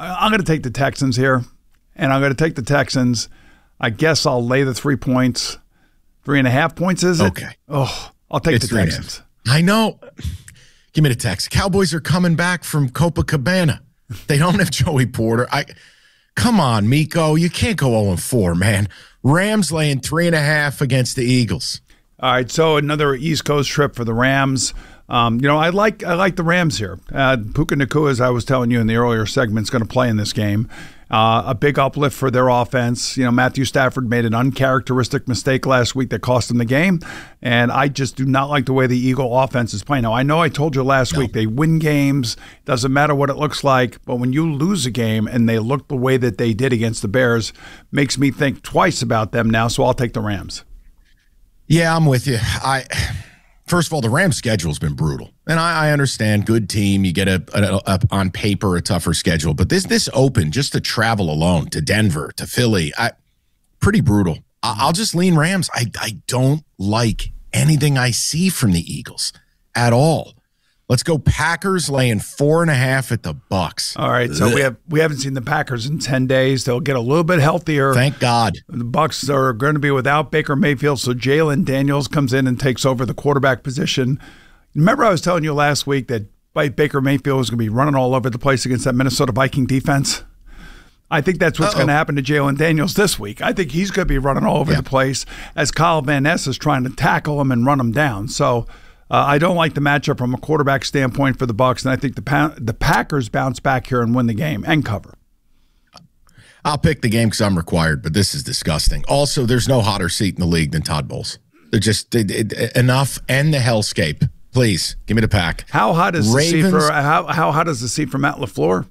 I'm going to take the Texans here, and I'm going to take the Texans. I guess I'll lay the 3 points. 3.5 points, is it? Okay. Oh, I'll take the Texans. I know. Give me the Texans. Cowboys are coming back from Copacabana. They don't have Joey Porter. Come on, Miko. You can't go 0-4, man. Rams laying 3.5 against the Eagles. All right, so another East Coast trip for the Rams. I like the Rams here. Puka Nacua, as I was telling you in the earlier segment, is going to play in this game. A big uplift for their offense. Matthew Stafford made an uncharacteristic mistake last week that cost them the game, and I just do not like the way the Eagle offense is playing. Now, I know I told you last week they win games. Doesn't matter what it looks like, but when you lose a game and they look the way that they did against the Bears, makes me think twice about them now, so I'll take the Rams. Yeah, I'm with you. First of all, the Rams' schedule's been brutal. And I understand, good team, you get on paper a tougher schedule. But this open, just to travel alone to Denver, to Philly, pretty brutal. I'll just lean Rams. I don't like anything I see from the Eagles at all. Let's go Packers laying 4.5 at the Bucs. All right, so we haven't seen the Packers in 10 days. They'll get a little bit healthier. Thank God. The Bucs are going to be without Baker Mayfield, so Jalen Daniels comes in and takes over the quarterback position. Remember I was telling you last week that Baker Mayfield was going to be running all over the place against that Minnesota Viking defense? I think that's what's going to happen to Jalen Daniels this week. I think he's going to be running all over the place as Kyle Van Ness is trying to tackle him and run him down. So I don't like the matchup from a quarterback standpoint for the Bucs, and I think the Packers bounce back here and win the game and cover. I'll pick the game because I'm required, but this is disgusting. Also, there's no hotter seat in the league than Todd Bowles. They're just enough and the hellscape. Please, give me the Pack. How hot is the seat for how hot is the seat for Matt LaFleur?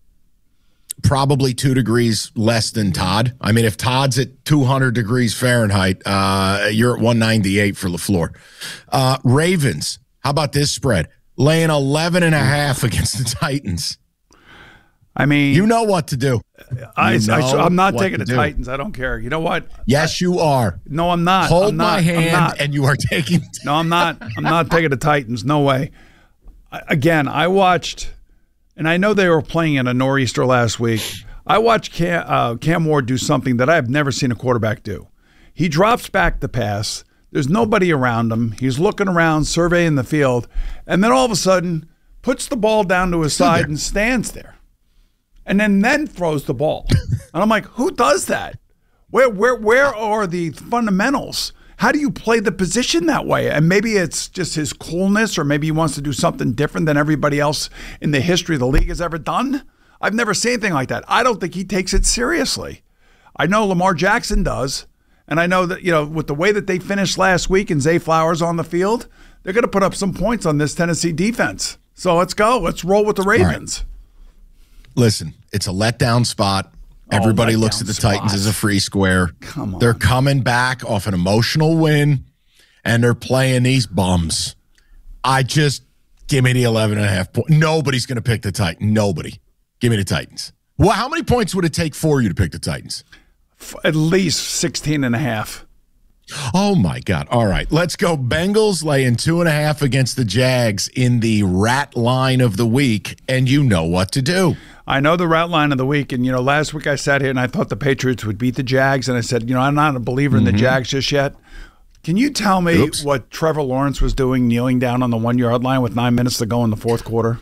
Probably 2 degrees less than Todd. I mean, if Todd's at 200 degrees Fahrenheit, you're at 198 for LaFleur. Ravens, how about this spread? Laying 11.5 against the Titans. I mean, you know what to do. I'm not taking the Titans. I don't care. You know what? Yes, you are. No, I'm not. Hold my hand, and you are taking. No, I'm not. I'm not taking the Titans. No way. Again, I watched, and I know they were playing in a nor'easter last week. I watched Cam Ward do something that I have never seen a quarterback do. He drops back the pass. There's nobody around him. He's looking around, surveying the field, and then all of a sudden puts the ball down to his side and stands there. And then throws the ball. And I'm like, who does that? Where are the fundamentals? How do you play the position that way? And maybe it's just his coolness, or maybe he wants to do something different than everybody else in the history of the league has ever done. I've never seen anything like that. I don't think he takes it seriously. I know Lamar Jackson does. And I know that, with the way that they finished last week and Zay Flowers on the field, they're going to put up some points on this Tennessee defense. So let's go. Let's roll with the Ravens. Listen, it's a letdown spot. Everybody looks at the Titans as a free square. Come on. They're coming back off an emotional win, and they're playing these bums. Give me the 11.5 points. Nobody's going to pick the Titans. Nobody. Give me the Titans. Well, how many points would it take for you to pick the Titans? At least 16.5. Oh, my God. All right. Let's go. Bengals laying 2.5 against the Jags in the rat line of the week, and you know what to do. I know the rat line of the week, and, last week I sat here and I thought the Patriots would beat the Jags, and I said, I'm not a believer in the Jags just yet. Can you tell me what Trevor Lawrence was doing kneeling down on the 1-yard line with 9 minutes to go in the fourth quarter?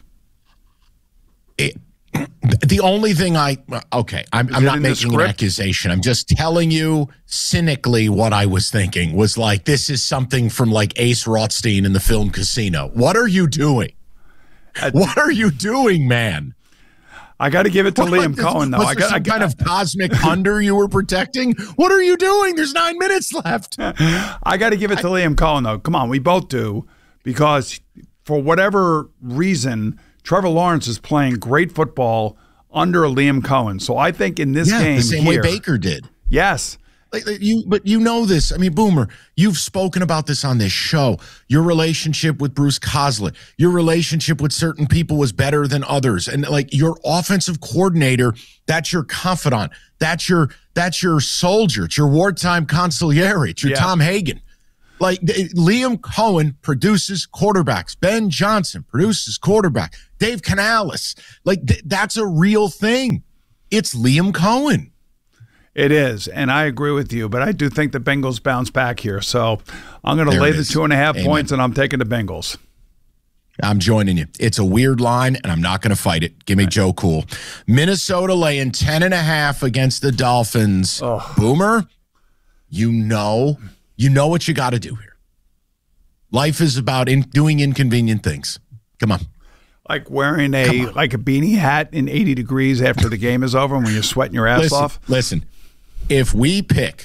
The only thing I'm not making an accusation. I'm just telling you cynically what I was thinking was like, this is something from like Ace Rothstein in the film Casino. What are you doing? What are you doing, man? I got to give it to Liam Cohen, though. Was there some kind of cosmic under you were protecting? What are you doing? There's 9 minutes left. I got to give it to Liam Cohen, though. Come on, we both do, because for whatever reason, Trevor Lawrence is playing great football under Liam Cohen. So I think in this game the same way Baker did. Yes. But you know this. I mean, Boomer, you've spoken about this on this show. Your relationship with Bruce Coslett, your relationship with certain people was better than others. And like your offensive coordinator, that's your confidant. That's your soldier. It's your wartime consigliere. It's your Tom Hagen. Like Liam Cohen produces quarterbacks. Ben Johnson produces quarterback. Dave Canales. Like that's a real thing. It's Liam Cohen. It is, and I agree with you, but I do think the Bengals bounce back here. So I'm going to lay the 2.5 points, and I'm taking the Bengals. I'm joining you. It's a weird line, and I'm not going to fight it. Give me Joe Cool. Minnesota laying 10.5 against the Dolphins. Oh. Boomer, you know what you got to do here. Life is about doing inconvenient things. Come on. Like wearing a beanie hat in 80 degrees after the game is over and when you're sweating your ass off? Listen, if we pick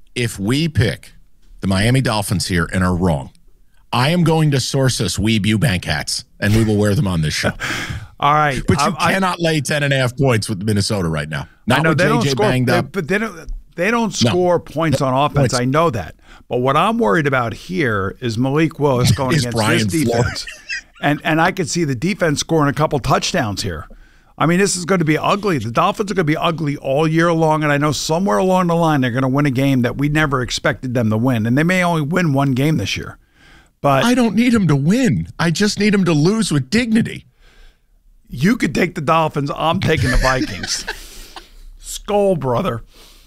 the Miami Dolphins here and are wrong, I am going to source us Weeb Eubank hats, and we will wear them on this show. All right. But you cannot lay 10.5 points with Minnesota right now. Not with JJ banged up. But they don't score points on offense. I know that. But what I'm worried about here is Malik Willis going against this defense. And I could see the defense scoring a couple touchdowns here. I mean, this is going to be ugly. The Dolphins are going to be ugly all year long, and I know somewhere along the line they're going to win a game that we never expected them to win. And they may only win one game this year. But I don't need them to win. I just need them to lose with dignity. You could take the Dolphins. I'm taking the Vikings. Skull, brother.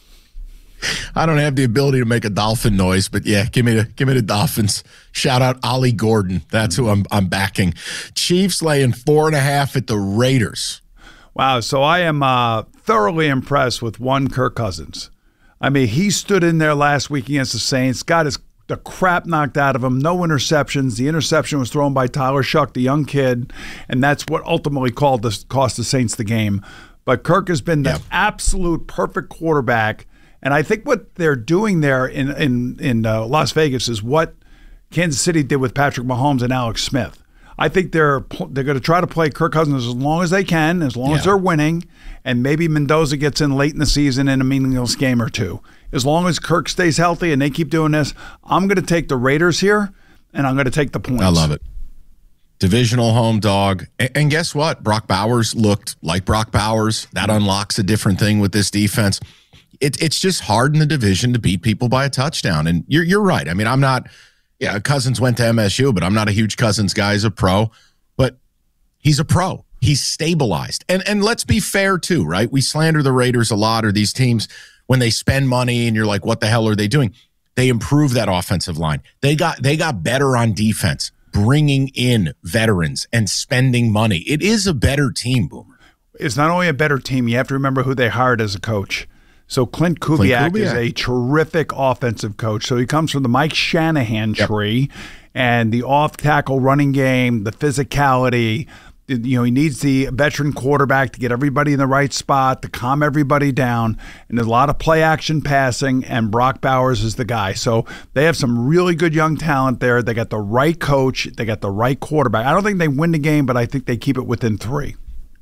I don't have the ability to make a dolphin noise, but yeah, give me the Dolphins. Shout out Ollie Gordon. That's who I'm backing. Chiefs laying 4.5 at the Raiders. Wow. So I am thoroughly impressed with one Kirk Cousins. I mean, he stood in there last week against the Saints, got the crap knocked out of him, no interceptions. The interception was thrown by Tyler Shuck, the young kid, and that's what ultimately cost the Saints the game. But Kirk has been the absolute perfect quarterback. And I think what they're doing there in Las Vegas is what Kansas City did with Patrick Mahomes and Alex Smith. I think they're going to try to play Kirk Cousins as long as they can, as long as they're winning, and maybe Mendoza gets in late in the season in a meaningless game or two. As long as Kirk stays healthy and they keep doing this, I'm going to take the Raiders here, and I'm going to take the points. I love it. Divisional home dog. And guess what? Brock Bowers looked like Brock Bowers. That unlocks a different thing with this defense. It's just hard in the division to beat people by a touchdown. And you're right. I mean, I'm not – Cousins went to MSU, but I'm not a huge Cousins guy. He's a pro. But he's a pro. He's stabilized. And let's be fair, too, right? We slander the Raiders a lot, or these teams when they spend money and you're like, what the hell are they doing? They improve that offensive line. They got better on defense, bringing in veterans and spending money. It is a better team, Boomer. It's not only a better team. You have to remember who they hired as a coach. So Clint Kubiak is a terrific offensive coach. So he comes from the Mike Shanahan tree, and the off-tackle running game, the physicality. He needs the veteran quarterback to get everybody in the right spot, to calm everybody down. And there's a lot of play-action passing, and Brock Bowers is the guy. So they have some really good young talent there. They got the right coach. They got the right quarterback. I don't think they win the game, but I think they keep it within 3.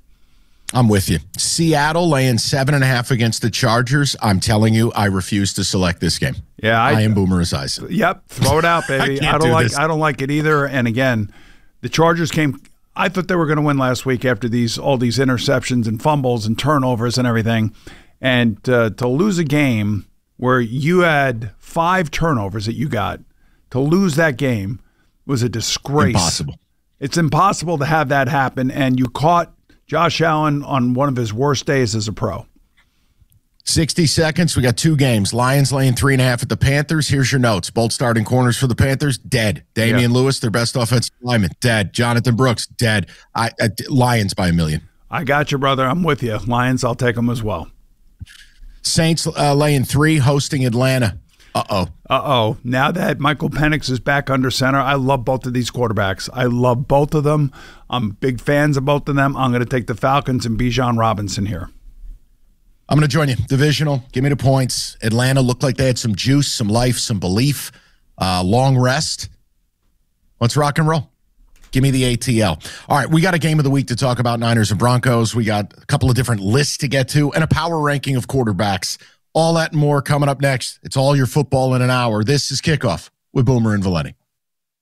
I'm with you. Seattle laying 7.5 against the Chargers. I'm telling you, I refuse to select this game. Yeah, I am Boomer Esiason. Yep, throw it out, baby. I don't like it either. And again, the Chargers came. I thought they were going to win last week after all these interceptions and fumbles and turnovers and everything, and to lose a game where you had 5 turnovers that you got, to lose that game was a disgrace. Impossible. It's impossible to have that happen, and you caught Josh Allen on one of his worst days as a pro. 60 seconds. We got 2 games. Lions laying 3.5 at the Panthers. Here's your notes. Both starting corners for the Panthers, dead. Damian Lewis, their best offensive lineman, dead. Jonathan Brooks, dead. Lions by 1 million. I got you, brother. I'm with you. Lions, I'll take them as well. Saints laying 3, hosting Atlanta. Uh-oh. Now that Michael Penix is back under center, I love both of these quarterbacks. I love both of them. I'm big fans of both of them. I'm going to take the Falcons and Bijan Robinson here. I'm going to join you. Divisional. Give me the points. Atlanta looked like they had some juice, some life, some belief. Long rest. Let's rock and roll. Give me the ATL. All right, we got a game of the week to talk about, Niners and Broncos. We got a couple of different lists to get to and a power ranking of quarterbacks. All that and more coming up next. It's all your football in an hour. This is Kickoff with Boomer and Valenti.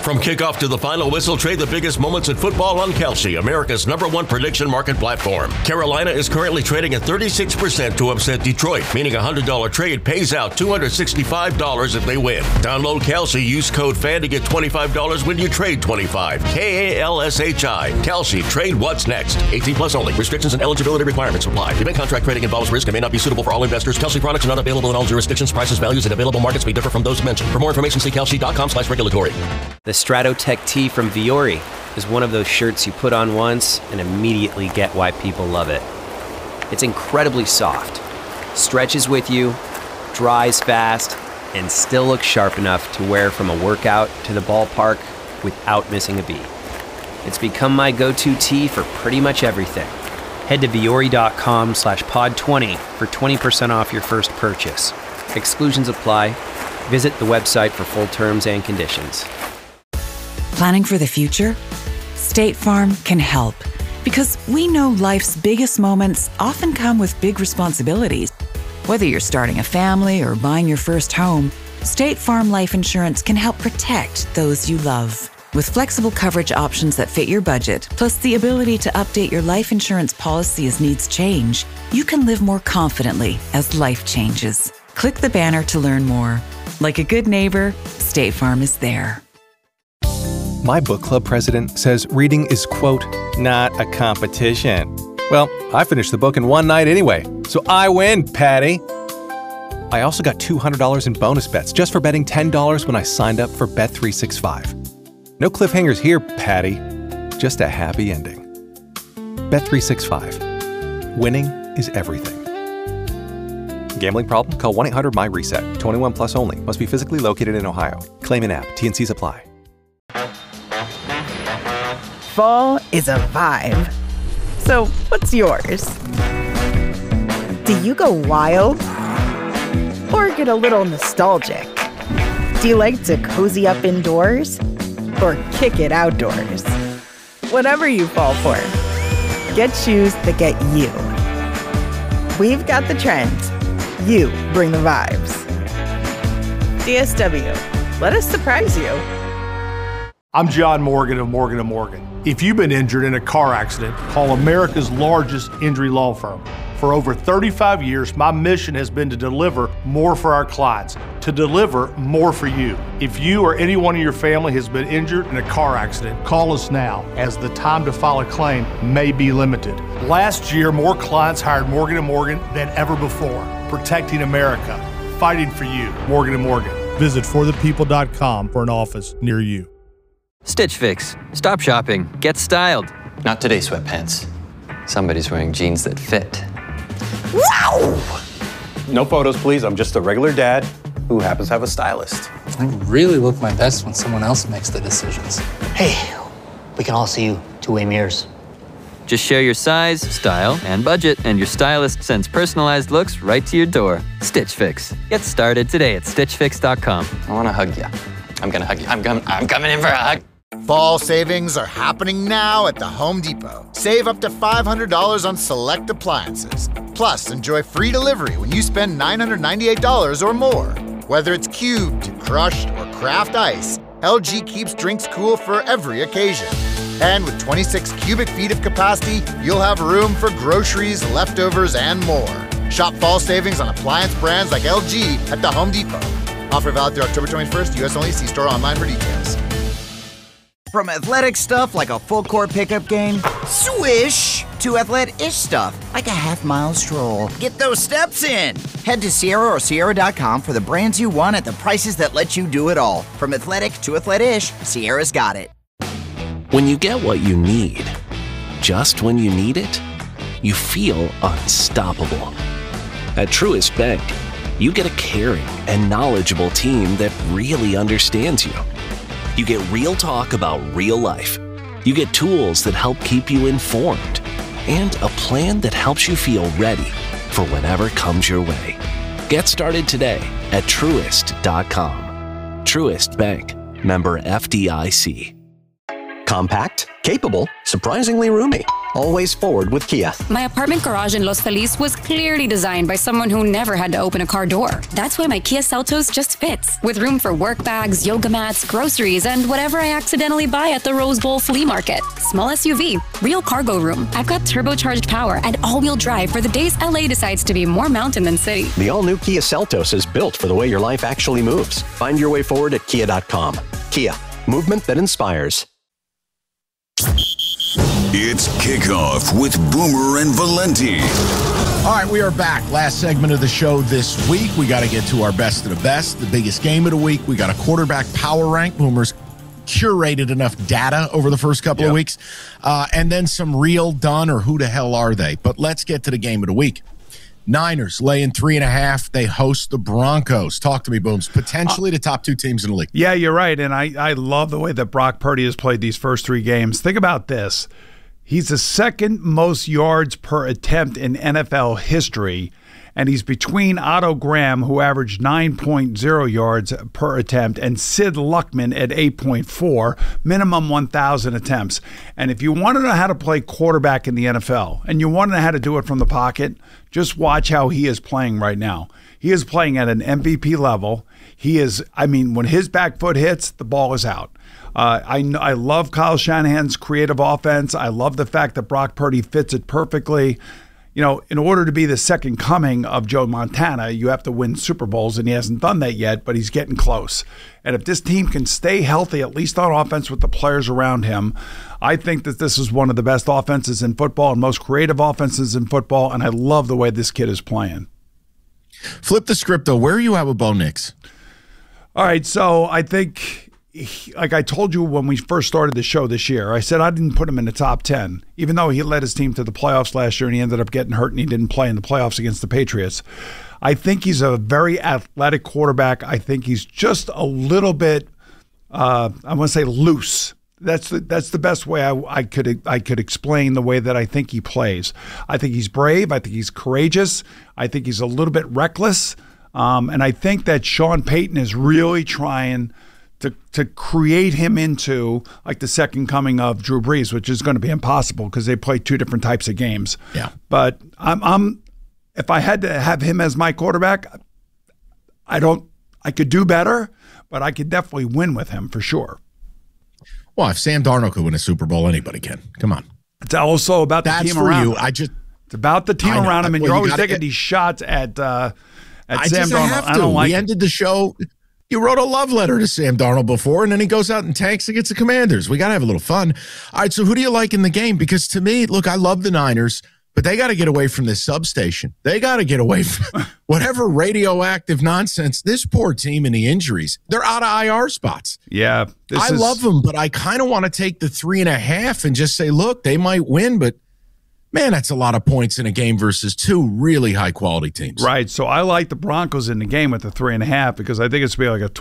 From kickoff to the final whistle, trade the biggest moments in football on Kalshi, America's #1 prediction market platform. Carolina is currently trading at 36% to upset Detroit, meaning a $100 trade pays out $265 if they win. Download Kalshi, use code FAN to get $25 when you trade $25. KALSHI. Kalshi. Trade what's next. 18 plus only. Restrictions and eligibility requirements apply. Event contract trading involves risk and may not be suitable for all investors. Kalshi products are not available in all jurisdictions. Prices, values, and available markets may differ from those mentioned. For more information, see kalshi.com/regulatory. The Stratotech tee from Viore is one of those shirts you put on once and immediately get why people love it. It's incredibly soft, stretches with you, dries fast, and still looks sharp enough to wear from a workout to the ballpark without missing a beat. It's become my go-to tee for pretty much everything. Head to viore.com/pod20 for 20% off your first purchase. Exclusions apply. Visit the website for full terms and conditions. Planning for the future? State Farm can help, because we know life's biggest moments often come with big responsibilities. Whether you're starting a family or buying your first home, State Farm Life Insurance can help protect those you love. With flexible coverage options that fit your budget, plus the ability to update your life insurance policy as needs change, you can live more confidently as life changes. Click the banner to learn more. Like a good neighbor, State Farm is there. My book club president says reading is, quote, not a competition. Well, I finished the book in one night anyway, so I win, Patty. I also got $200 in bonus bets just for betting $10 when I signed up for Bet365. No cliffhangers here, Patty. Just a happy ending. Bet365. Winning is everything. Gambling problem? Call 1-800-MY-RESET. 21 plus only. Must be physically located in Ohio. Claim in app. T&Cs apply. Fall is a vibe. So, what's yours? Do you go wild? Or get a little nostalgic? Do you like to cozy up indoors? Or kick it outdoors? Whatever you fall for, get shoes that get you. We've got the trends. You bring the vibes. DSW, let us surprise you. I'm John Morgan of Morgan & Morgan. If you've been injured in a car accident, call America's largest injury law firm. For over 35 years, my mission has been to deliver more for our clients, to deliver more for you. If you or anyone in your family has been injured in a car accident, call us now, as the time to file a claim may be limited. Last year, more clients hired Morgan & Morgan than ever before, protecting America, fighting for you. Morgan & Morgan. Visit forthepeople.com for an office near you. Stitch Fix. Stop shopping. Get styled. Not today, sweatpants. Somebody's wearing jeans that fit. Wow! No photos, please. I'm just a regular dad who happens to have a stylist. I really look my best when someone else makes the decisions. Hey, we can all see you two-way mirrors. Just share your size, style, and budget, and your stylist sends personalized looks right to your door. Stitch Fix. Get started today at StitchFix.com. I want to hug you. I'm going to hug you. I'm coming in for a hug. Fall savings are happening now at the Home Depot. Save up to $500 on select appliances. Plus, enjoy free delivery when you spend $998 or more. Whether it's cubed, crushed, or craft ice, LG keeps drinks cool for every occasion. And with 26 cubic feet of capacity, you'll have room for groceries, leftovers, and more. Shop fall savings on appliance brands like LG at the Home Depot. Offer valid through October 21st, U.S. only. See store online for details. From athletic stuff like a full-court pickup game, swish, to athletic-ish stuff like a half-mile stroll. Get those steps in. Head to Sierra or Sierra.com for the brands you want at the prices that let you do it all. From athletic to athletic-ish, Sierra's got it. When you get what you need, just when you need it, you feel unstoppable. At Truist Bank, you get a caring and knowledgeable team that really understands you. You get real talk about real life. You get tools that help keep you informed and a plan that helps you feel ready for whatever comes your way. Get started today at Truist.com. Truist Bank, member FDIC. Compact, capable, surprisingly roomy. always forward with Kia. My apartment garage in Los Feliz was clearly designed by someone who never had to open a car door. That's why my Kia Seltos just fits, with room for work bags, yoga mats, groceries, and whatever I accidentally buy at the Rose Bowl flea market. Small SUV, real cargo room. I've got turbocharged power and all-wheel drive for the days LA decides to be more mountain than city. The all-new Kia Seltos is built for the way your life actually moves. Find your way forward at kia.com. Kia, movement that inspires. It's Kickoff with Boomer and Valenti. All right, we are back. Last segment of the show this week. We got to get to our best of the best, the biggest game of the week. We got a quarterback power rank. Boomer's curated enough data over the first couple of weeks. And then some real done or who the hell are they? But let's get to the game of the week. Niners laying 3.5. They host the Broncos. Talk to me, Booms. Potentially the top 2 teams in the league. Yeah, you're right. And I love the way that Brock Purdy has played these first 3 games. Think about this. He's the second most yards per attempt in NFL history, and he's between Otto Graham, who averaged 9.0 yards per attempt, and Sid Luckman at 8.4, minimum 1,000 attempts. And if you want to know how to play quarterback in the NFL, and you want to know how to do it from the pocket, just watch how he is playing right now. He is playing at an MVP level. He is, when his back foot hits, the ball is out. I love Kyle Shanahan's creative offense. I love the fact that Brock Purdy fits it perfectly. In order to be the second coming of Joe Montana, you have to win Super Bowls, and he hasn't done that yet, but he's getting close. And if this team can stay healthy, at least on offense with the players around him, I think that this is one of the best offenses in football and most creative offenses in football, and I love the way this kid is playing. Flip the script, though. Where are you at with Bo Nix? All right, so I think, like I told you when we first started the show this year, I said I didn't put him in the top 10, even though he led his team to the playoffs last year and he ended up getting hurt and he didn't play in the playoffs against the Patriots. I think he's a very athletic quarterback. I think he's just a little bit, I want to say loose. That's the best way I could explain the way that I think he plays. I think he's brave. I think he's courageous. I think he's a little bit reckless. And I think that Sean Payton is really trying to create him into like the second coming of Drew Brees, which is going to be impossible because they play 2 different types of games. Yeah. But if I had to have him as my quarterback, I could do better, but I could definitely win with him for sure. Well, if Sam Darnold could win a Super Bowl, anybody can. Come on. It's also about the team around him. It's about the team around him, and you're always taking these shots at Sam Darnold. I don't like it. We ended the show. You wrote a love letter to Sam Darnold before, and then he goes out and tanks against the Commanders. We got to have a little fun. All right, so who do you like in the game? Because to me, look, I love the Niners, but they got to get away from this substation. They got to get away from whatever radioactive nonsense. This poor team and the injuries, they're out of IR spots. Yeah. I love them, but I kind of want to take the 3.5 and just say, look, they might win, but man, that's a lot of points in a game versus 2 really high-quality teams. Right. So I like the Broncos in the game with the 3.5 because I think it's going to be like a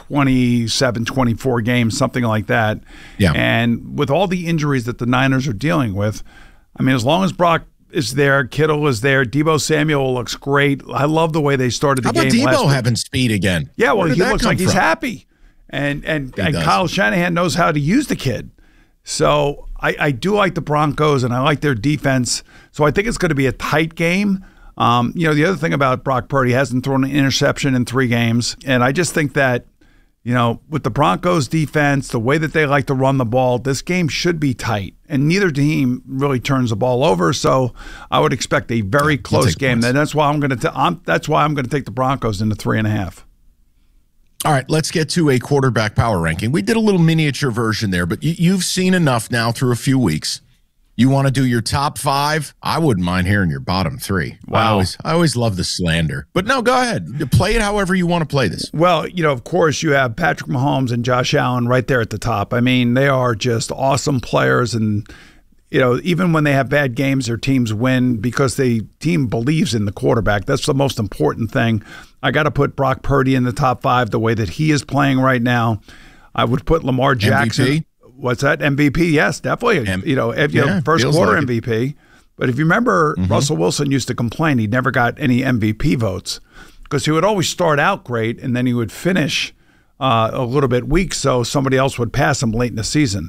27-24 game, something like that. Yeah. And with all the injuries that the Niners are dealing with, as long as Brock is there, Kittle is there, Deebo Samuel looks great. I love the way they started the game last week. How about Deebo having speed again? Yeah, well, he looks like he's happy. And Kyle Shanahan knows how to use the kid. So I do like the Broncos, and I like their defense. So I think it's going to be a tight game. The other thing about Brock Purdy, he hasn't thrown an interception in 3 games. And I just think that, with the Broncos defense, the way that they like to run the ball, this game should be tight. And neither team really turns the ball over. So I would expect a very close game. And that's why I'm going to take the Broncos into 3.5. All right, let's get to a quarterback power ranking. We did a little miniature version there, but you've seen enough now through a few weeks. You want to do your top 5? I wouldn't mind hearing your bottom 3. Wow. I always love the slander. But no, go ahead. Play it however you want to play this. Well, of course, you have Patrick Mahomes and Josh Allen right there at the top. They are just awesome players, and even when they have bad games, their teams win because the team believes in the quarterback. That's the most important thing. I got to put Brock Purdy in the top 5 the way that he is playing right now. I would put Lamar Jackson. MVP? What's that? MVP? Yes, definitely. First quarter like MVP. But if you remember, Russell Wilson used to complain he never got any MVP votes because he would always start out great and then he would finish a little bit weak, so somebody else would pass him late in the season.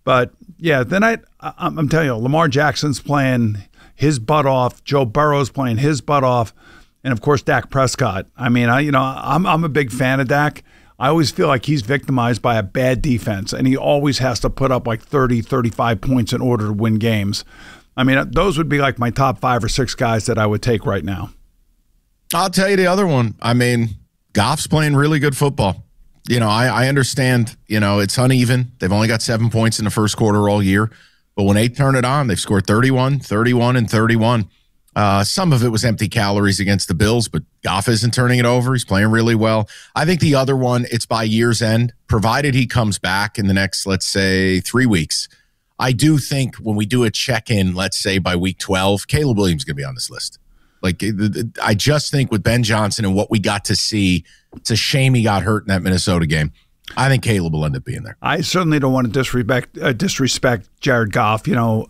But yeah, then I'm telling you, Lamar Jackson's playing his butt off. Joe Burrow's playing his butt off, and of course Dak Prescott. I mean, I'm a big fan of Dak. I always feel like he's victimized by a bad defense, and he always has to put up like 30, 35 points in order to win games. I mean, those would be like my top 5 or 6 guys that I would take right now. I'll tell you the other one. I mean, Goff's playing really good football. I understand, it's uneven. They've only got 7 points in the first quarter all year. But when they turn it on, they've scored 31, 31, and 31. Some of it was empty calories against the Bills, but Goff isn't turning it over. He's playing really well. I think the other one, it's by year's end, provided he comes back in the next, let's say, 3 weeks. I do think when we do a check-in, let's say by week 12, Caleb Williams is going to be on this list. Like, I just think with Ben Johnson and what we got to see, it's a shame he got hurt in that Minnesota game. I think Caleb will end up being there. I certainly don't want to disrespect Jared Goff,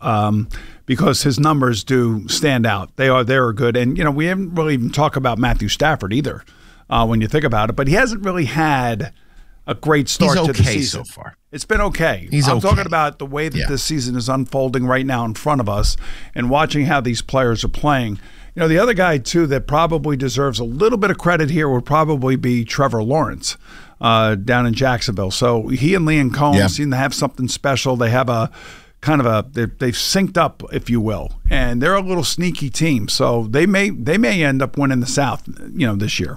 because his numbers do stand out. They are good. And, we haven't really even talked about Matthew Stafford either when you think about it. But he hasn't really had a great start to the season so far. It's been okay. I'm talking about the way that this season is unfolding right now in front of us and watching how these players are playing. The other guy, too, that probably deserves a little bit of credit here would probably be Trevor Lawrence down in Jacksonville. So he and Liam Cohen seem to have something special. They have they've synced up, if you will, and they're a little sneaky team. So they may end up winning the South, this year.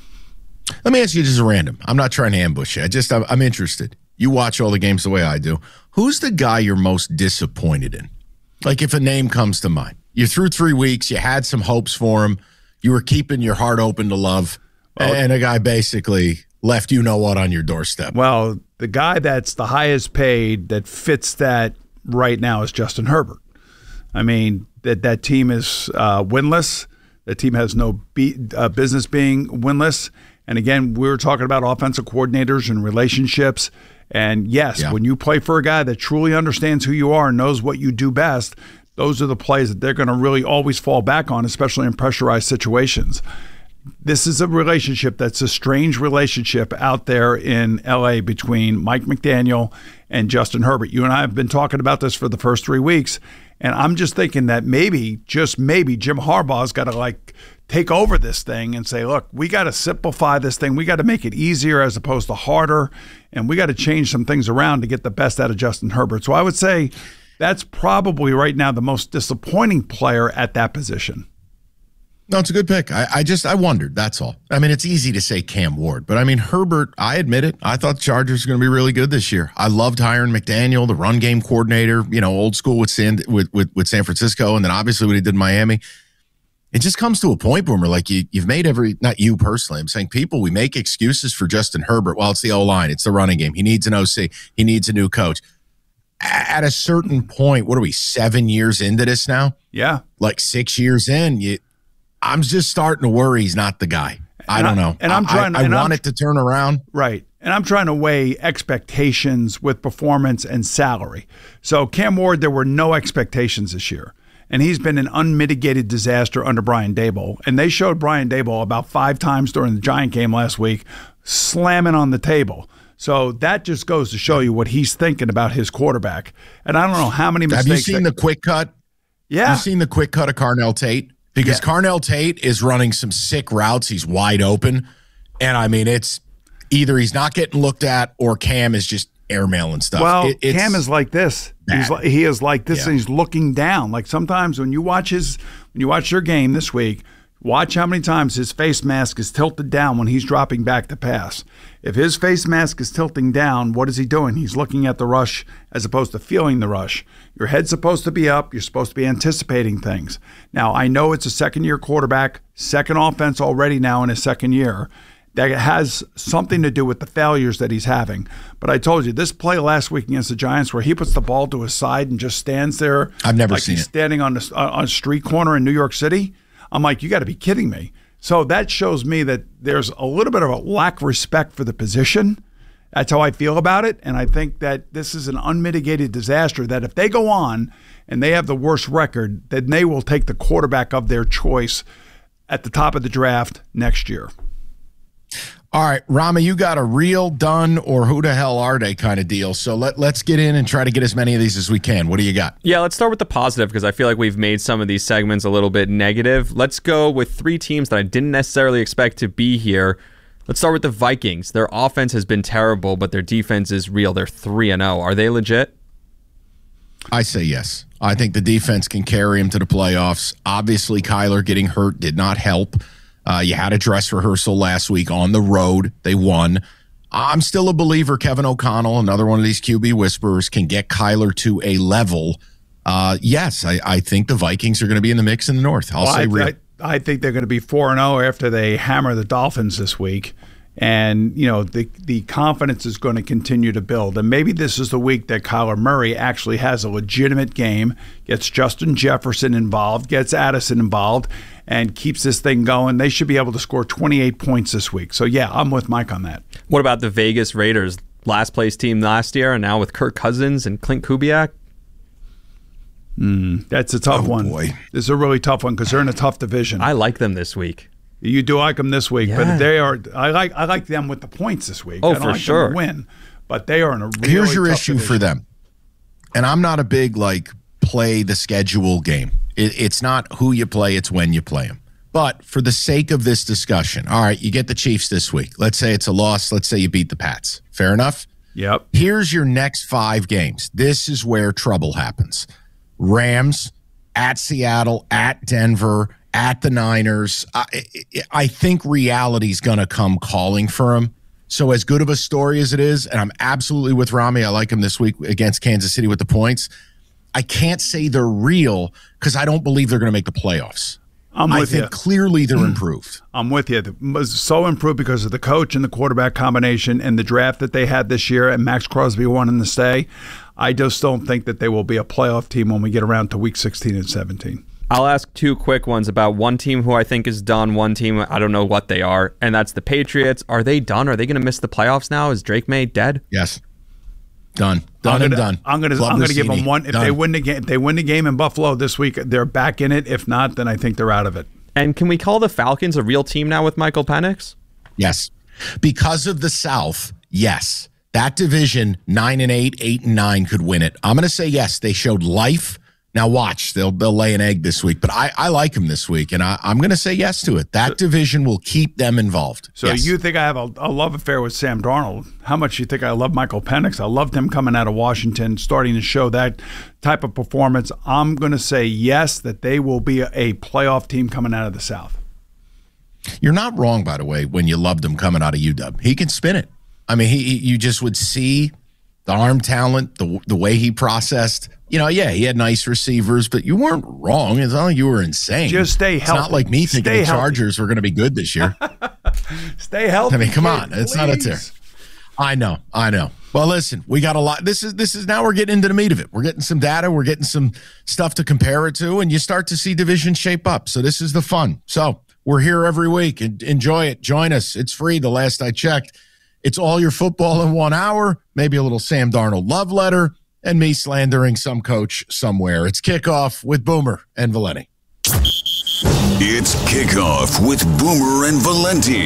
Let me ask you just a random. I'm not trying to ambush you. I'm interested. You watch all the games the way I do. Who's the guy you're most disappointed in? Like if a name comes to mind. You're through 3 weeks. You had some hopes for him. You were keeping your heart open to love. And a guy basically left you-know-what on your doorstep. Well, the guy that's the highest paid that fits that right now is Justin Herbert. I mean, that team is winless. The team has no business being winless. And again, we were talking about offensive coordinators and relationships. And yes, when you play for a guy that truly understands who you are and knows what you do best, those are the plays that they're going to really always fall back on, especially in pressurized situations. This is a relationship that's a strange relationship out there in L.A. between Mike McDaniel and Justin Herbert. You and I have been talking about this for the first 3 weeks, and I'm just thinking that maybe, just maybe, Jim Harbaugh's got to take over this thing and say, look, we got to simplify this thing. We got to make it easier as opposed to harder, and we got to change some things around to get the best out of Justin Herbert. So I would say that's probably right now the most disappointing player at that position. No, it's a good pick. I wondered, that's all. I mean, it's easy to say Cam Ward, but I mean, Herbert, I admit it. I thought the Chargers were going to be really good this year. I loved hiring McDaniel, the run game coordinator, old school with San Francisco, and then obviously what he did in Miami. It just comes to a point, Boomer, like you've made not you personally, I'm saying people, we make excuses for Justin Herbert. Well, it's the O-line, it's the running game. He needs an OC. He needs a new coach. At a certain point, what are we, 7 years into this now? Yeah. Like 6 years in, I'm just starting to worry he's not the guy. I don't know. And I'm trying. I want it to turn around. Right. And I'm trying to weigh expectations with performance and salary. So Cam Ward, there were no expectations this year. And he's been an unmitigated disaster under Brian Daboll. And they showed Brian Daboll about 5 times during the Giant game last week, slamming on the table. So that just goes to show you what he's thinking about his quarterback. And I don't know how many mistakes. Have you seen the quick cut? Yeah. You've seen the quick cut of Carnell Tate? Because Carnell Tate is running some sick routes. He's wide open. And, I mean, it's either he's not getting looked at or Cam is just airmailing stuff. Well, Cam is like this. He is like this, and he's looking down. Like sometimes when you watch your game this week, watch how many times his face mask is tilted down when he's dropping back to pass. If his face mask is tilting down, what is he doing? He's looking at the rush as opposed to feeling the rush. Your head's supposed to be up. You're supposed to be anticipating things. Now, I know it's a second-year quarterback, second offense already now in his second year. That has something to do with the failures that he's having. But I told you, this play last week against the Giants where he puts the ball to his side and just stands there. I've never like seen he's it. Standing on a street corner in New York City. I'm like, you got to be kidding me. So that shows me that there's a little bit of a lack of respect for the position. That's how I feel about it. And I think that this is an unmitigated disaster that if they go on and they have the worst record, then they will take the quarterback of their choice at the top of the draft next year. All right, Rama, you got a real, done, or who the hell are they kind of deal. So let's get in and try to get as many of these as we can. What do you got? Yeah, let's start with the positive because I feel like we've made some of these segments a little bit negative. Let's go with 3 teams that I didn't necessarily expect to be here. Let's start with the Vikings. Their offense has been terrible, but their defense is real. They're 3-0. Are they legit? I say yes. I think the defense can carry him to the playoffs. Obviously, Kyler getting hurt did not help. You had a dress rehearsal last week on the road. They won. I'm still a believer Kevin O'Connell, another one of these QB whisperers, can get Kyler to a level. Yes, I think the Vikings are going to be in the mix in the North. I think they're going to be 4-0 after they hammer the Dolphins this week. And, the confidence is going to continue to build. And maybe this is the week that Kyler Murray actually has a legitimate game, gets Justin Jefferson involved, gets Addison involved, and keeps this thing going. They should be able to score 28 points this week. So, yeah, I'm with Mike on that. What about the Vegas Raiders? Last place team last year, and now with Kirk Cousins and Clint Kubiak? That's a tough one. Boy. This is a really tough one because they're in a tough division. I like them this week. You do like them this week, Yeah. but they are. I like them with the points this week. Oh, I don't for like sure. them to win, but they are in a really Here's your tough issue division. for them. And I'm not a big, play the schedule game. It's not who you play, it's when you play them. But for the sake of this discussion, all right, you get the Chiefs this week. Let's say it's a loss. Let's say you beat the Pats. Fair enough? Yep. Here's your next 5 games. This is where trouble happens. Rams, at Seattle, at Denver, at the Niners. I think reality's going to come calling for him. So as good of a story as it is, and I'm absolutely with Rami, I like him this week against Kansas City with the points, I can't say they're real because I don't believe they're going to make the playoffs. I think clearly they're improved. I'm with you. So improved because of the coach and the quarterback combination and the draft that they had this year and Max Crosby wanting to stay. I just don't think that they will be a playoff team when we get around to week 16 and 17. I'll ask 2 quick ones about one team who I think is done, one team I don't know what they are, and that's the Patriots. Are they done? Are they going to miss the playoffs now? Is Drake May dead? Yes. Done. Done. I'm going to give them one. If they win the game in Buffalo this week, they're back in it. If not, then I think they're out of it. And can we call the Falcons a real team now with Michael Penix? Yes. Because of the South, yes. That division, 9-8, 8-9 could win it. I'm going to say yes. They showed life. Now watch, they'll lay an egg this week, but I like them this week, and I'm going to say yes to it. That division will keep them involved. So yes. You think I have a love affair with Sam Darnold? How much you think I love Michael Penix? I loved him coming out of Washington, starting to show that type of performance. I'm going to say yes, that they will be a playoff team coming out of the South. You're not wrong, by the way, when you loved him coming out of UW. He can spin it. I mean, you just would see the arm talent, the way he processed. He had nice receivers, but you weren't wrong. It's not like you were insane. Just stay healthy. It's not like me thinking the Chargers were going to be good this year. Stay healthy. I mean, come on. Please. It's not a tear. I know. Well, listen, we got a lot. This is now we're getting into the meat of it. We're getting some data. We're getting some stuff to compare it to, and you start to see divisions shape up. So this is the fun. So we're here every week. Enjoy it. Join us. It's free. The last I checked. It's all your football in 1 hour, maybe a little Sam Darnold love letter, and me slandering some coach somewhere. It's Kickoff with Boomer and Valenti. It's Kickoff with Boomer and Valenti.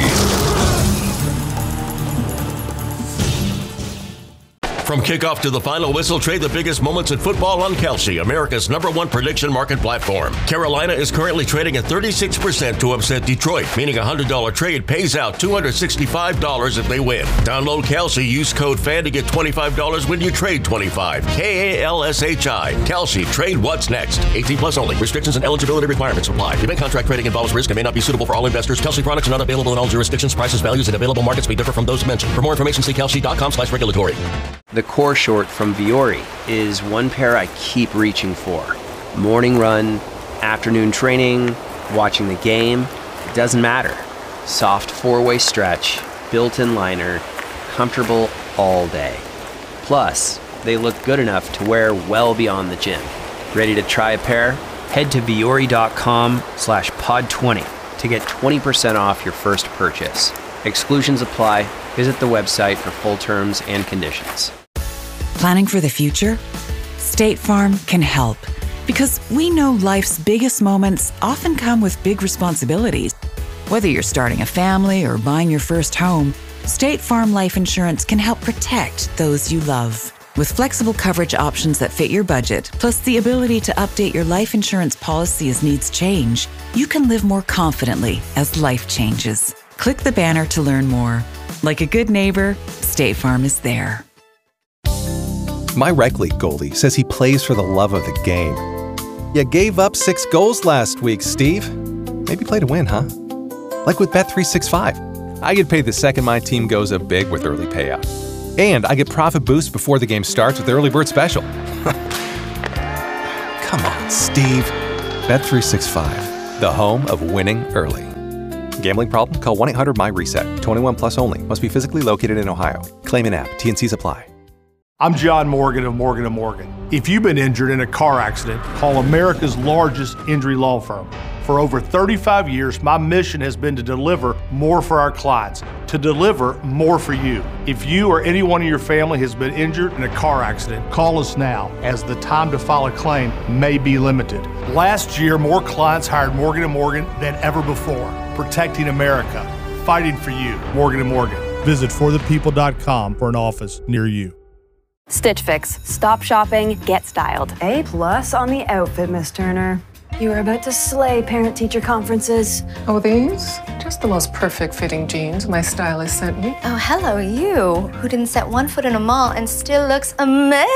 From kickoff to the final whistle, trade the biggest moments in football on Kalshi, America's #1 prediction market platform. Carolina is currently trading at 36% to upset Detroit, meaning a $100 trade pays out $265 if they win. Download Kalshi, use code FAN to get $25 when you trade $25. KALSHI. Kalshi, trade what's next. 18 plus only. Restrictions and eligibility requirements apply. Event contract trading involves risk and may not be suitable for all investors. Kalshi products are not available in all jurisdictions. Prices, values, and available markets may differ from those mentioned. For more information, see kalshi.com/regulatory. The core short from Viore is one pair I keep reaching for. Morning run, afternoon training, watching the game, it doesn't matter. Soft 4-way stretch, built-in liner, comfortable all day. Plus, they look good enough to wear well beyond the gym. Ready to try a pair? Head to Viore.com/pod20 to get 20% off your first purchase. Exclusions apply. Visit the website for full terms and conditions. Planning for the future? State Farm can help because we know life's biggest moments often come with big responsibilities. Whether you're starting a family or buying your first home, State Farm Life Insurance can help protect those you love. With flexible coverage options that fit your budget, plus the ability to update your life insurance policy as needs change, you can live more confidently as life changes. Click the banner to learn more. Like a good neighbor, State Farm is there. My rec league goalie says he plays for the love of the game. You gave up 6 goals last week, Steve. Maybe play to win, huh? Like with Bet365. I get paid the second my team goes up big with early payout. And I get profit boosts before the game starts with the early bird special. Come on, Steve. Bet365, the home of winning early. Gambling problem? Call 1-800-MY-RESET. 21 plus only. Must be physically located in Ohio. Claim in app. T&Cs apply. I'm John Morgan of Morgan & Morgan. If you've been injured in a car accident, call America's largest injury law firm. For over 35 years, my mission has been to deliver more for our clients, to deliver more for you. If you or anyone in your family has been injured in a car accident, call us now, as the time to file a claim may be limited. Last year, more clients hired Morgan & Morgan than ever before, protecting America, fighting for you. Morgan & Morgan. Visit forthepeople.com for an office near you. Stitch Fix. Stop shopping, get styled. A+ on the outfit, Miss Turner. You are about to slay parent-teacher conferences. Oh, these? Just the most perfect fitting jeans my stylist sent me. Oh, hello, you, who didn't set one foot in a mall and still looks amazing.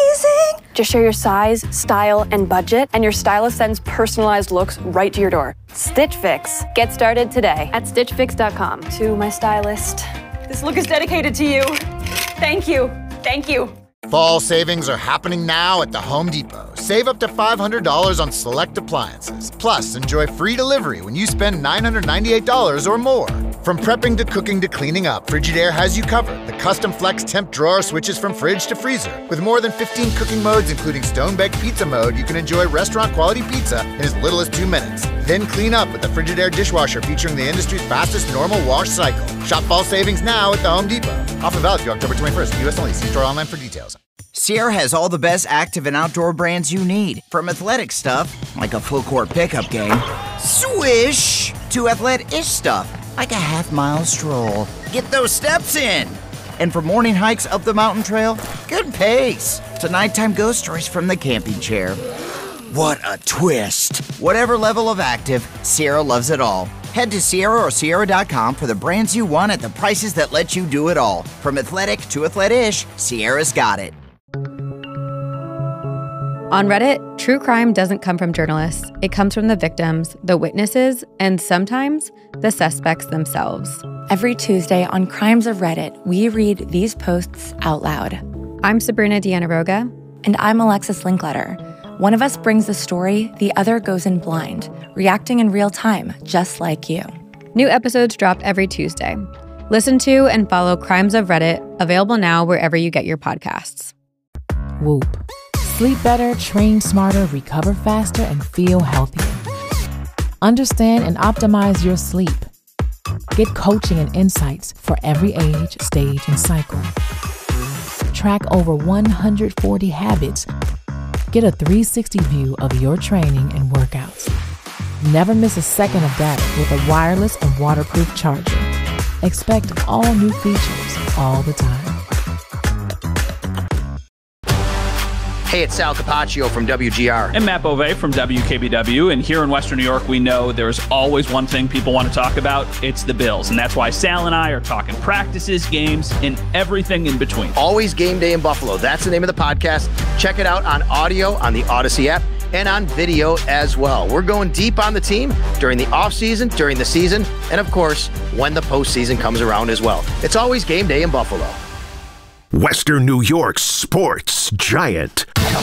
Just share your size, style, and budget, and your stylist sends personalized looks right to your door. Stitch Fix. Get started today at stitchfix.com. To my stylist, this look is dedicated to you. Thank you. Thank you. Fall savings are happening now at the Home Depot. Save up to $500 on select appliances. Plus, enjoy free delivery when you spend $998 or more. From prepping to cooking to cleaning up, Frigidaire has you covered. The custom flex temp drawer switches from fridge to freezer. With more than 15 cooking modes, including stone-baked pizza mode, you can enjoy restaurant-quality pizza in as little as 2 minutes. Then clean up with the Frigidaire dishwasher featuring the industry's fastest normal wash cycle. Shop fall savings now at the Home Depot. Offer valid through October 21st. U.S. only. See store online for details. Sierra has all the best active and outdoor brands you need. From athletic stuff, like a full court pickup game, swish, to athlete-ish stuff, like a half-mile stroll. Get those steps in. And for morning hikes up the mountain trail, good pace. To nighttime ghost stories from the camping chair. What a twist. Whatever level of active, Sierra loves it all. Head to Sierra or Sierra.com for the brands you want at the prices that let you do it all. From athletic to athlete-ish, Sierra's got it. On Reddit, true crime doesn't come from journalists. It comes from the victims, the witnesses, and sometimes the suspects themselves. Every Tuesday on Crimes of Reddit, we read these posts out loud. I'm Sabrina Dianaroga. And I'm Alexis Linkletter. One of us brings the story, the other goes in blind, reacting in real time, just like you. New episodes drop every Tuesday. Listen to and follow Crimes of Reddit, available now wherever you get your podcasts. Whoop. Sleep better, train smarter, recover faster, and feel healthier. Understand and optimize your sleep. Get coaching and insights for every age, stage, and cycle. Track over 140 habits. Get a 360 view of your training and workouts. Never miss a second of data with a wireless and waterproof charger. Expect all new features all the time. Hey, it's Sal Capaccio from WGR. And Matt Beauvais from WKBW. And here in Western New York, we know there's always one thing people want to talk about. It's the Bills. And that's why Sal and I are talking practices, games, and everything in between. Always Game Day in Buffalo. That's the name of the podcast. Check it out on audio on the Odyssey app and on video as well. We're going deep on the team during the offseason, during the season, and of course, when the postseason comes around as well. It's always Game Day in Buffalo. Western New York's sports giant.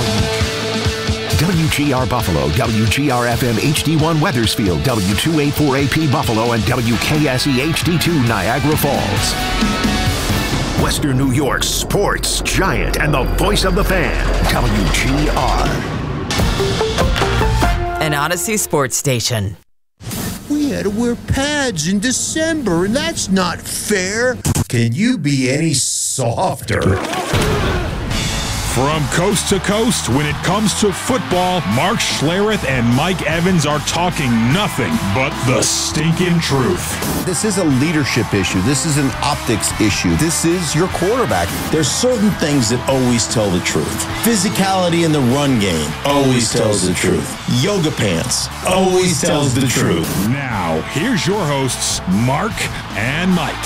WGR Buffalo, WGR-FM HD1 Weathersfield, W284AP Buffalo, and WKSE HD2 Niagara Falls. Western New York's sports giant and the voice of the fan, WGR. An Odyssey sports station. We had to wear pads in December, and that's not fair. Can you be any softer? From coast to coast, when it comes to football, Mark Schlereth and Mike Evans are talking nothing but the stinking truth. This is a leadership issue. This is an optics issue. This is your quarterback. There's certain things that always tell the truth. Physicality in the run game always tells the truth. Yoga pants always tells the truth. Now, here's your hosts, Mark and Mike.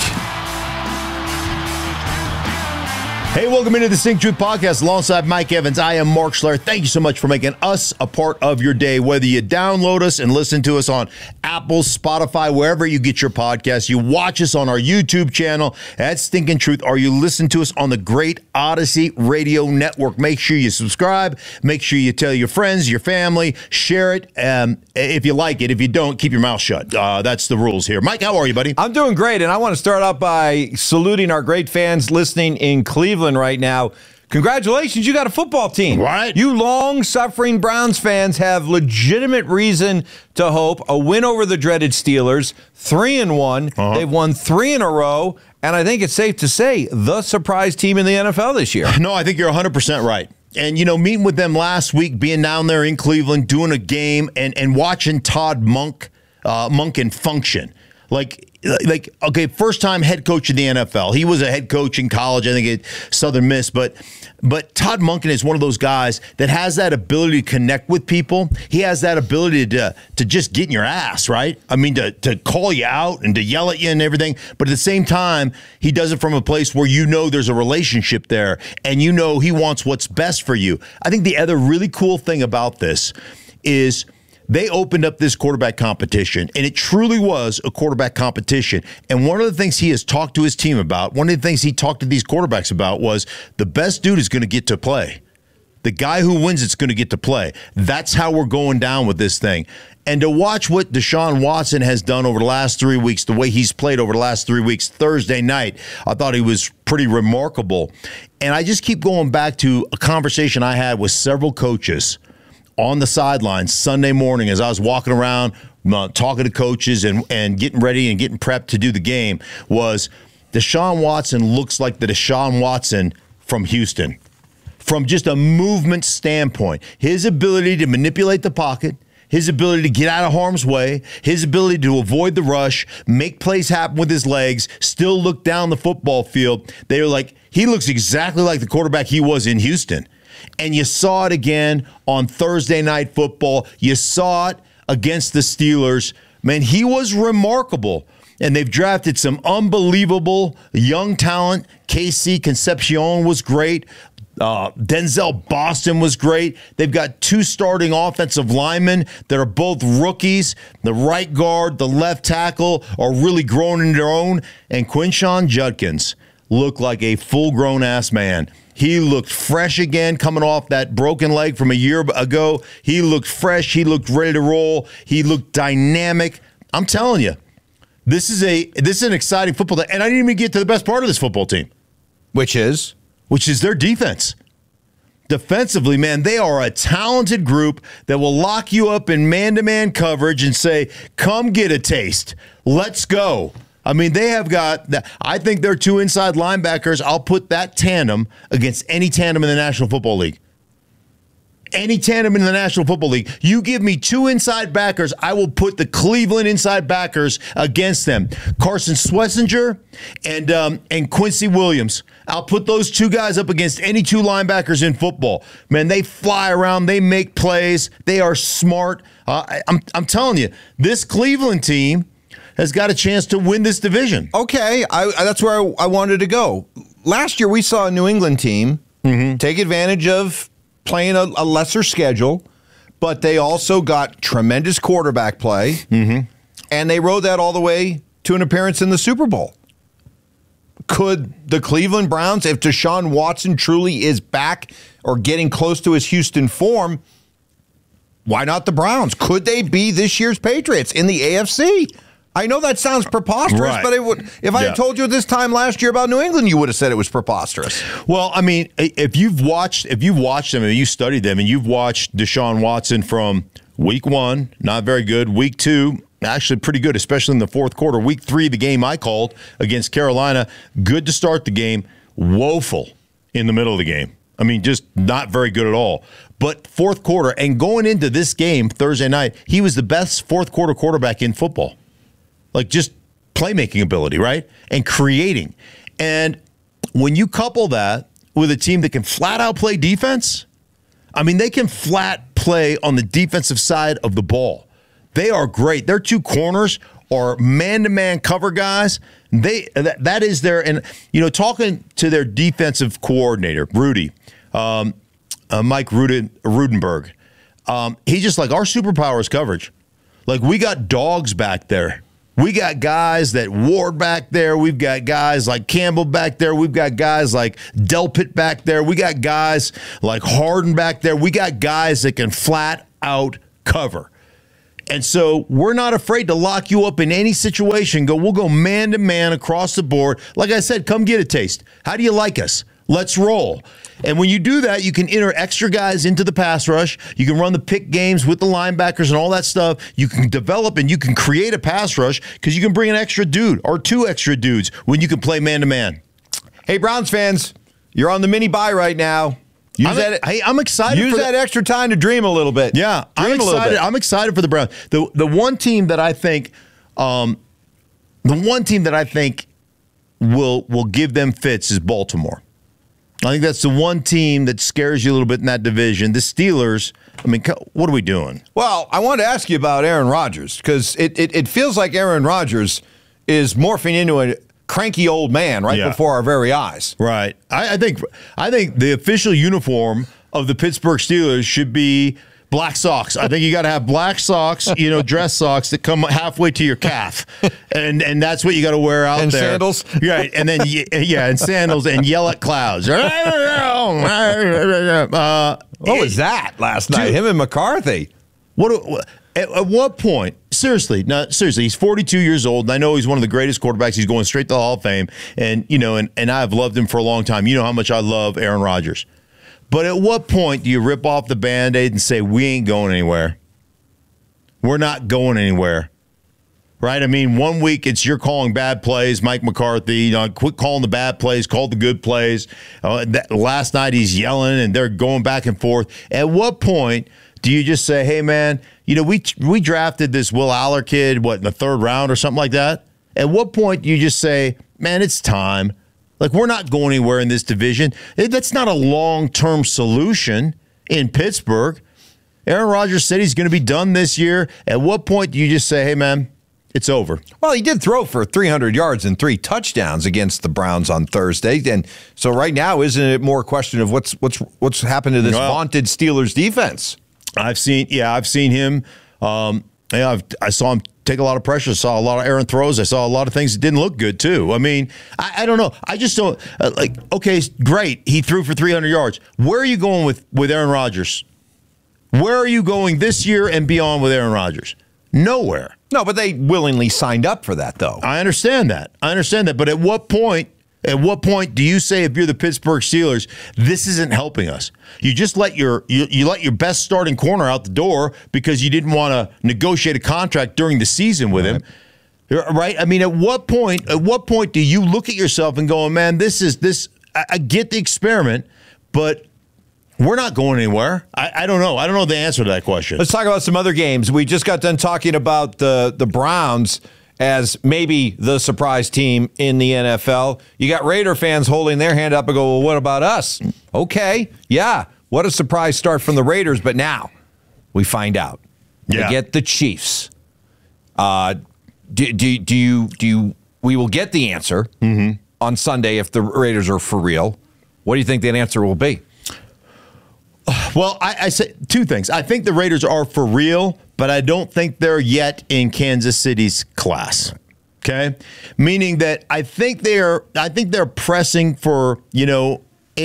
Hey, welcome into the Stink Truth Podcast alongside Mike Evans. I am Mark Schlereth. Thank you so much for making us a part of your day. Whether you download us and listen to us on Apple, Spotify, wherever you get your podcasts, you watch us on our YouTube channel at Stinking Truth, or you listen to us on the great Odyssey Radio Network. Make sure you subscribe. Make sure you tell your friends, your family, share it if you like it. If you don't, keep your mouth shut. That's the rules here. Mike, how are you, buddy? I'm doing great, and I want to start out by saluting our great fans listening in Cleveland right now. Congratulations, you got a football team. Right. You long-suffering Browns fans have legitimate reason to hope. A win over the dreaded Steelers, 3-1. They've won 3 in a row, and I think it's safe to say the surprise team in the NFL this year. No, I think you're 100% right. And, you know, meeting with them last week, being down there in Cleveland, doing a game, and watching Todd Monken function. Like, okay, first time head coach in the NFL. He was a head coach in college, I think at Southern Miss. But Todd Monken is one of those guys that has that ability to connect with people. He has that ability to just get in your ass, right? I mean, to call you out and to yell at you and everything. But at the same time, he does it from a place where you know there's a relationship there and you know he wants what's best for you. I think the other really cool thing about this is they opened up this quarterback competition, and it truly was a quarterback competition. And one of the things he has talked to his team about, one of the things he talked to these quarterbacks about was the best dude is going to get to play. The guy who wins it's going to get to play. That's how we're going down with this thing. And to watch what Deshaun Watson has done over the last 3 weeks, the way he's played over the last 3 weeks, Thursday night, I thought he was pretty remarkable. And I just keep going back to a conversation I had with several coaches on the sidelines Sunday morning as I was walking around talking to coaches and getting ready and getting prepped to do the game, was Deshaun Watson looks like the Deshaun Watson from Houston. From just a movement standpoint, his ability to manipulate the pocket, his ability to get out of harm's way, his ability to avoid the rush, make plays happen with his legs, still look down the football field. They were like, he looks exactly like the quarterback he was in Houston. And you saw it again on Thursday Night Football. You saw it against the Steelers. Man, he was remarkable. And they've drafted some unbelievable young talent. KC Concepcion was great. Denzel Boston was great. They've got 2 starting offensive linemen that are both rookies. The right guard, the left tackle are really growing in their own. And Quinshon Judkins looked like a full-grown ass man. He looked fresh again coming off that broken leg from a year ago. He looked fresh. He looked ready to roll. He looked dynamic. I'm telling you, this is an exciting football team. And I didn't even get to the best part of this football team. Which is their defense. Defensively, man, they are a talented group that will lock you up in man-to-man coverage and say, come get a taste. Let's go. I mean, they have got, I think they're 2 inside linebackers. I'll put that tandem against any tandem in the National Football League. Any tandem in the National Football League. You give me 2 inside backers, I will put the Cleveland inside backers against them. Carson Schlesinger and Quincy Williams. I'll put those 2 guys up against any 2 linebackers in football. Man, they fly around. They make plays. They are smart. I'm telling you, this Cleveland team has got a chance to win this division. Okay, that's where I wanted to go. Last year, we saw a New England team take advantage of playing a lesser schedule, but they also got tremendous quarterback play, and they rode that all the way to an appearance in the Super Bowl. Could the Cleveland Browns, if Deshaun Watson truly is back or getting close to his Houston form, why not the Browns? Could they be this year's Patriots in the AFC? I know that sounds preposterous, but if I had told you this time last year about New England, you would have said it was preposterous. Well, I mean, if you've watched them and you studied them and you've watched Deshaun Watson from week 1, not very good, week 2, actually pretty good, especially in the fourth quarter, week 3, the game I called against Carolina, good to start the game, woeful in the middle of the game. I mean, just not very good at all. But fourth quarter, and going into this game Thursday night, he was the best fourth quarter quarterback in football. Like just playmaking ability, right? And creating. And when you couple that with a team that can flat out play defense, I mean, they can flat play on the defensive side of the ball. They are great. Their two corners are man-to-man cover guys. That is their, and talking to their defensive coordinator, Rudy, Mike Rudenberg, he's just like, our superpower is coverage. Like, we got dogs back there. We got guys that Ward back there. We've got guys like Campbell back there. We've got guys like Delpit back there. We got guys like Harden back there. We got guys that can flat out cover. And so we're not afraid to lock you up in any situation. We'll go man-to-man across the board. Like I said, come get a taste. How do you like us? Let's roll. And when you do that, you can enter extra guys into the pass rush. You can run the pick games with the linebackers and all that stuff. You can develop and you can create a pass rush because you can bring an extra dude or two extra dudes when you can play man-to-man. Hey, Browns fans, you're on the mini bye right now. I'm excited. Use that extra time to dream a little bit. Yeah, I'm excited. I'm excited for the Browns. The one team that I think, will give them fits is Baltimore. I think that's the one team that scares you a little bit in that division. The Steelers, I mean, what are we doing? Well, I wanted to ask you about Aaron Rodgers because it feels like Aaron Rodgers is morphing into a cranky old man before our very eyes. Right. I think the official uniform of the Pittsburgh Steelers should be black socks. I think you got to have black socks, dress socks that come halfway to your calf, and that's what you got to wear out and there. And sandals, right? And then and sandals, and yell at clouds. What was that last night? Him and McCarthy. At what point? Seriously, he's 42 years old, and I know he's one of the greatest quarterbacks. He's going straight to the Hall of Fame, and I've loved him for a long time. You know how much I love Aaron Rodgers. But at what point do you rip off the Band-Aid and say, we ain't going anywhere? We're not going anywhere. Right? I mean, 1 week it's you're calling bad plays, Mike McCarthy. Quit calling the bad plays, call the good plays. Last night he's yelling and they're going back and forth. At what point do you just say, hey, man, we drafted this Will Aller kid, in the third round or something like that? At what point do you just say, man, it's time? Like, we're not going anywhere in this division. That's not a long-term solution in Pittsburgh. Aaron Rodgers said he's going to be done this year. At what point do you just say, hey, man, it's over? Well, he did throw for 300 yards and 3 touchdowns against the Browns on Thursday. And so right now, isn't it more a question of what's happened to this vaunted Steelers defense? I've seen him. I saw him take a lot of pressure. I saw a lot of errant throws. I saw a lot of things that didn't look good, too. I mean, I don't know. I just don't okay, great. He threw for 300 yards. Where are you going with Aaron Rodgers? Where are you going this year and beyond with Aaron Rodgers? Nowhere. No, but they willingly signed up for that, though. I understand that. But at what point do you say, if you're the Pittsburgh Steelers, this isn't helping us? You just let your best starting corner out the door because you didn't want to negotiate a contract during the season with him, right? I mean, at what point do you look at yourself and go, man, this? I get the experiment, but we're not going anywhere. I don't know. I don't know the answer to that question. Let's talk about some other games. We just got done talking about the Browns as maybe the surprise team in the NFL. You got Raider fans holding their hand up and go, well, what about us? Okay, yeah, what a surprise start from the Raiders, but now we find out. Yeah. They get the Chiefs. We will get the answer on Sunday if the Raiders are for real. What do you think that answer will be? Well, I say two things. I think the Raiders are for real, but I don't think they're yet in Kansas City's class. Okay? Meaning that I think they're pressing for, 8-9,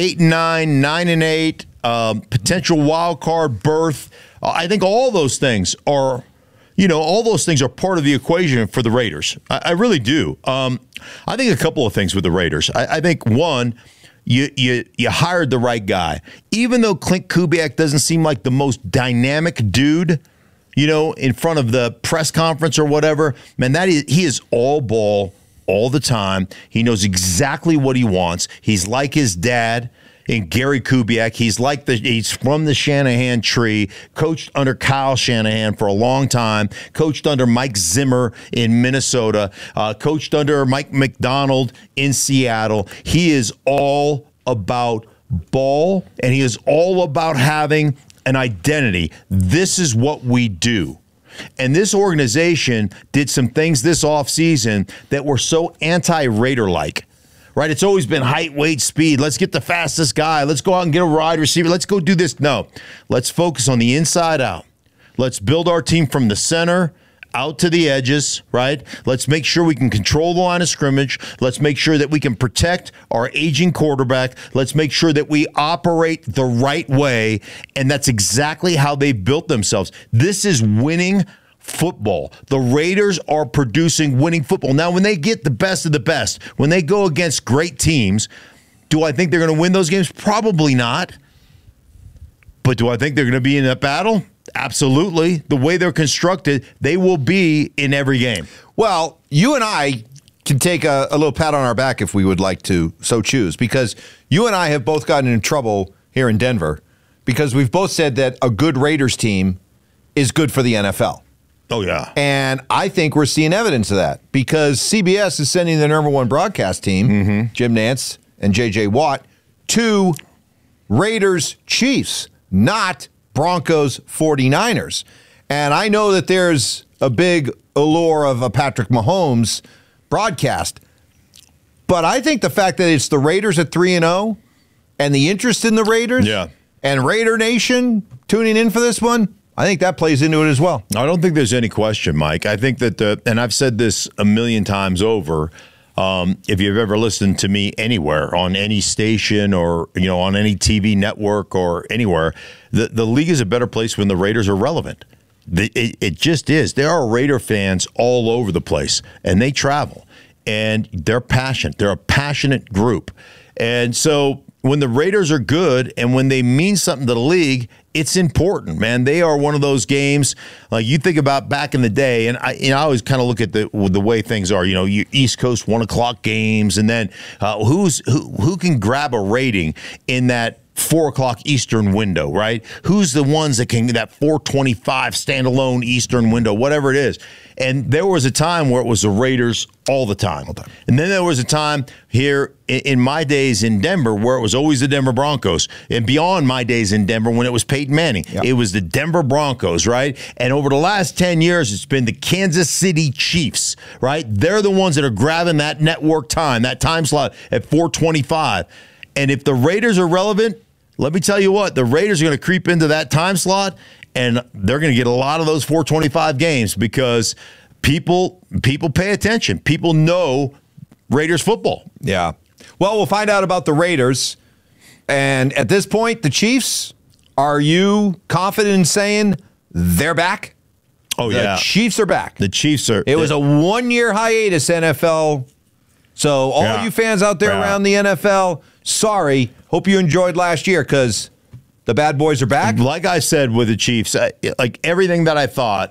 9-8, potential wild card berth. I think all those things are part of the equation for the Raiders. I really do. I think a couple of things with the Raiders. I think one, You hired the right guy. Even though Clint Kubiak doesn't seem like the most dynamic dude, in front of the press conference or whatever, man, he is all ball all the time. He knows exactly what he wants. He's like his dad. in Gary Kubiak. He's from the Shanahan tree, coached under Kyle Shanahan for a long time, coached under Mike Zimmer in Minnesota, coached under Mike McDonald in Seattle. He is all about ball, and he is all about having an identity. This is what we do. And this organization did some things this offseason that were so anti-Raider-like. Right? It's always been height, weight, speed. Let's get the fastest guy. Let's go out and get a wide receiver. Let's go do this. No. Let's focus on the inside out. Let's build our team from the center out to the edges, right? Let's make sure we can control the line of scrimmage. Let's make sure that we can protect our aging quarterback. Let's make sure that we operate the right way. And that's exactly how they built themselves. This is winning football. The Raiders are producing winning football. Now, when they get the best of the best, when they go against great teams, do I think they're going to win those games? Probably not. But do I think they're going to be in that battle? Absolutely. The way they're constructed, they will be in every game. Well, you and I can take a little pat on our back if we would like to so choose, because you and I have both gotten in trouble here in Denver because we've both said that a good Raiders team is good for the NFL. Oh, yeah. And I think we're seeing evidence of that because CBS is sending the number one broadcast team, Jim Nantz and J.J. Watt, to Raiders Chiefs, not Broncos 49ers. And I know that there's a big allure of a Patrick Mahomes broadcast, but I think the fact that it's the Raiders at 3-0 and the interest in the Raiders and Raider Nation tuning in for this one, I think that plays into it as well. I don't think there's any question, Mike. I think that, and I've said this a million times over, if you've ever listened to me anywhere on any station or on any TV network or anywhere, the league is a better place when the Raiders are relevant. It just is. There are Raider fans all over the place, and they travel, and they're passionate. They're a passionate group. And so when the Raiders are good and when they mean something to the league, it's important, man. They are one of those games, like you think about back in the day, and I always kind of look at the way things are. You East Coast 1 o'clock games, and then who can grab a rating in that 4 o'clock Eastern window, right? Who's the ones that can that 425 standalone Eastern window, whatever it is. And there was a time where it was the Raiders all the time. And then there was a time here in my days in Denver where it was always the Denver Broncos. And beyond my days in Denver when it was Peyton Manning, it was the Denver Broncos, right? And over the last 10 years, it's been the Kansas City Chiefs, right? They're the ones that are grabbing that network time, that time slot at 425. And if the Raiders are relevant, let me tell you what, the Raiders are going to creep into that time slot, and they're going to get a lot of those 425 games because people pay attention. People know Raiders football. Yeah. Well, we'll find out about the Raiders. And at this point, the Chiefs, are you confident in saying they're back? Oh, yeah. The Chiefs are back. The Chiefs are. It was a 1-year hiatus, NFL. So all you fans out there around the NFL, sorry. Hope you enjoyed last year because the bad boys are back. Like I said with the Chiefs, like everything that I thought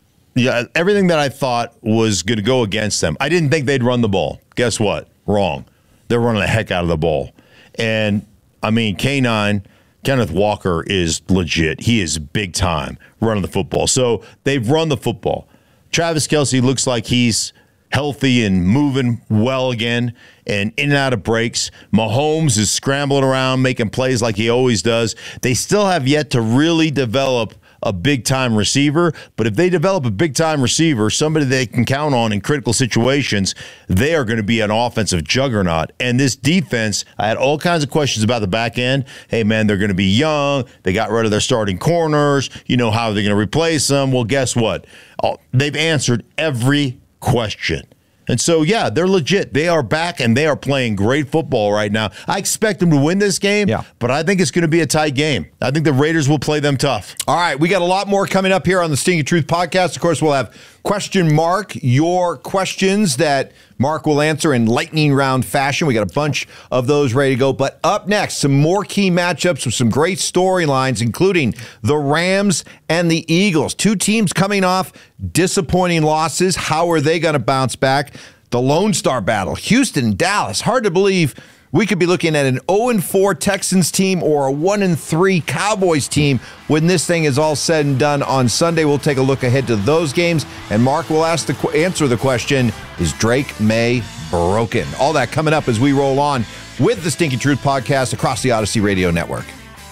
was going to go against them. I didn't think they'd run the ball. Guess what? Wrong. They're running the heck out of the ball. And, I mean, Kenneth Walker is legit. He is big time running the football. So they've run the football. Travis Kelce looks like he's healthy and moving well again and in and out of breaks. Mahomes is scrambling around, making plays like he always does. They still have yet to really develop a big-time receiver, but if they develop a big-time receiver, somebody they can count on in critical situations, they are going to be an offensive juggernaut. And this defense, I had all kinds of questions about the back end. Hey, man, they're going to be young. They got rid of their starting corners. How are they going to replace them? Well, guess what? They've answered every question. And so, yeah, they're legit. They are back, and they are playing great football right now. I expect them to win this game, but I think it's going to be a tight game. I think the Raiders will play them tough. All right, we got a lot more coming up here on the Stinky Truth podcast. Of course, we'll have question Mark, your questions that Mark will answer in lightning round fashion. We got a bunch of those ready to go. But up next, some more key matchups with some great storylines, including the Rams and the Eagles. Two teams coming off disappointing losses. How are they going to bounce back? The Lone Star battle, Houston and Dallas. Hard to believe We could be looking at an 0-4 Texans team or a 1-3 Cowboys team when this thing is all said and done on Sunday. We'll take a look ahead to those games, and Mark will answer the question, is Drake May broken? All that coming up as we roll on with the Stinking Truth podcast across the Odyssey Radio Network.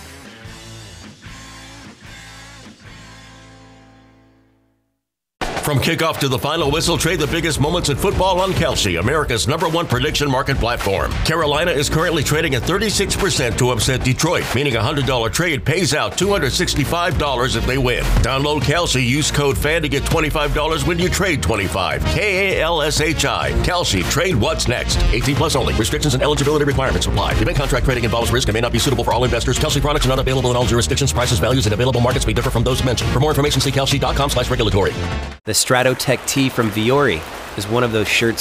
From kickoff to the final whistle, trade the biggest moments in football on Kalshi, America's #1 prediction market platform. Carolina is currently trading at 36% to upset Detroit, meaning a $100 trade pays out $265 if they win. Download Kalshi, use code FAN to get $25 when you trade $25. KALSHI. Kalshi, trade what's next. 18 plus only. Restrictions and eligibility requirements apply. Event contract trading involves risk and may not be suitable for all investors. Kalshi products are not available in all jurisdictions. Prices, values, and available markets may differ from those mentioned. For more information, see kalshi.com/regulatory. The Stratotech tee from Viore is one of those shirts